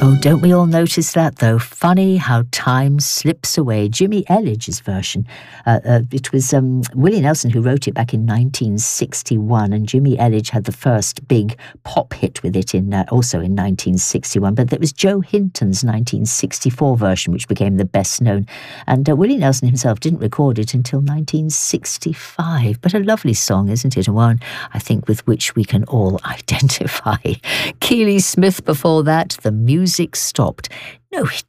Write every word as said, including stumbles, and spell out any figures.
Oh, don't we all notice that, though? Funny how time slips away. Jimmy Elledge's version. Uh, uh, it was um, Willie Nelson who wrote it back in nineteen sixty-one, and Jimmy Elledge had the first big pop hit with it in uh, also in nineteen sixty-one. But there was Joe Hinton's nineteen sixty-four version, which became the best known. And uh, Willie Nelson himself didn't record it until nineteen sixty-five. But a lovely song, isn't it? And one, I think, with which we can all identify. Keely Smith before that, The Music Stopped. No, it